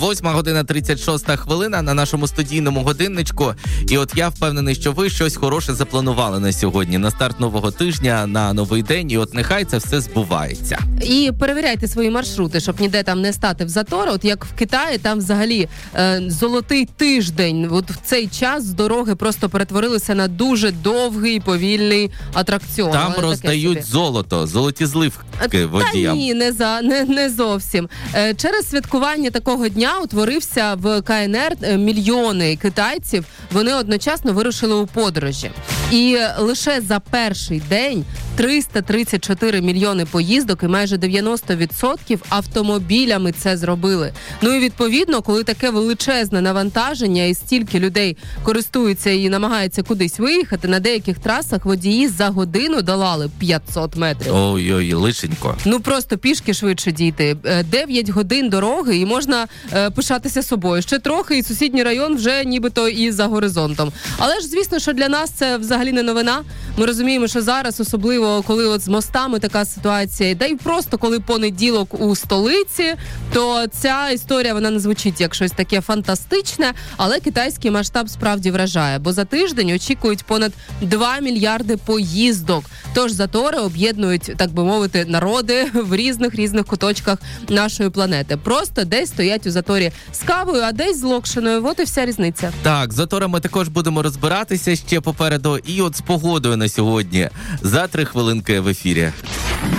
8 36 хвилина на нашому студійному годинничку. І от я впевнений, що ви щось хороше запланували на сьогодні, на старт нового тижня, на новий день. І от нехай це все збувається. І перевіряйте свої маршрути, щоб ніде там не стати в затор. От як в Китаї, там взагалі золотий тиждень. От в цей час з дороги просто перетворилися на дуже довгий, повільний атракціон. Там роздають золото, золоті зливки водіям. Та ні, не зовсім. Через святкування такого дня утворився в КНР мільйони китайців. Вони одночасно вирушили у подорожі. І лише за перший день 334 мільйони поїздок і майже 90% автомобілями це зробили. Ну і відповідно, коли таке величезне навантаження і стільки людей користуються і намагаються кудись виїхати, на деяких трасах водії за годину долали 500 метрів. Ой-ой, лишенько. Ну просто пішки швидше дійти. 9 годин дороги і можна пишатися собою. Ще трохи і сусідній район вже нібито і за горизонтом. Але ж, звісно, що для нас це взагалі не новина. Ми розуміємо, що зараз, особливо коли от з мостами така ситуація, да й просто коли понеділок у столиці, то ця історія, вона не звучить як щось таке фантастичне, але китайський масштаб справді вражає, бо за тиждень очікують понад 2 мільярди поїздок. Тож затори об'єднують, так би мовити, народи в різних куточках нашої планети. Просто десь стоять у заторі з кавою, а десь з локшиною. От і вся різниця. Так, з заторами також будемо розбиратися ще попереду. І от з погодою на сьогодні. За 3 хвилинки в ефірі.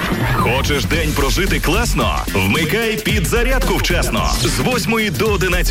Хочеш день прожити класно? Вмикай підзарядку вчасно. З 8 до 11